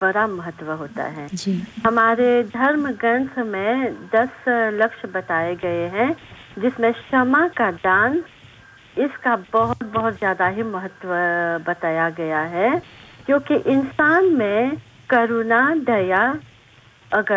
बड़ा महत्व होता है। जी। हमारे धर्म ग्रंथ में 10 लक्ष्य बताए गए हैं, जिसमें क्षमा का दान इसका बहुत बहुत ज्यादा ही महत्व बताया गया है, क्योंकि इंसान में करुणा, दया अगर